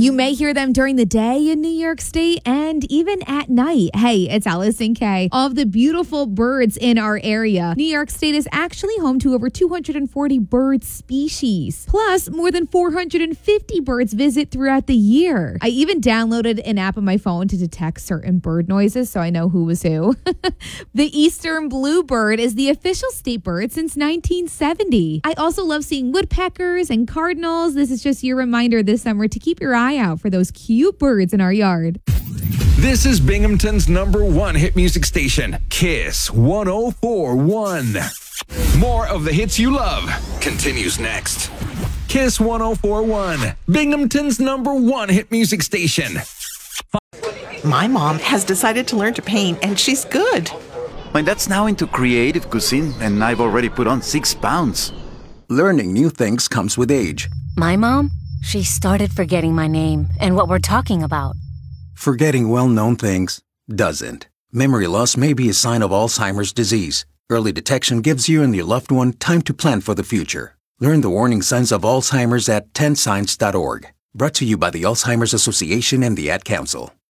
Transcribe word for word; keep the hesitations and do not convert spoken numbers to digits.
You may hear them during the day in New York State and even at night. Hey, it's Allison Kay. Of the beautiful birds in our area, New York State is actually home to over two hundred forty bird species. Plus, more than four hundred fifty birds visit throughout the year. I even downloaded an app on my phone to detect certain bird noises so I know who was who. The eastern bluebird is the official state bird since nineteen seventy. I also love seeing woodpeckers and cardinals. This is just your reminder this summer to keep your eye out for those cute birds in our yard. This is Binghamton's number one hit music station, Kiss one oh four point one. More of the hits you love continues next. Kiss one oh four point one, Binghamton's number one hit music station. My mom has decided to learn to paint, and she's good. My dad's now into creative cuisine, and I've already put on six pounds. Learning new things comes with age. My mom, she started forgetting my name and what we're talking about. Forgetting well-known things doesn't. Memory loss may be a sign of Alzheimer's disease. Early detection gives you and your loved one time to plan for the future. Learn the warning signs of Alzheimer's at ten signs dot org. Brought to you by the Alzheimer's Association and the Ad Council.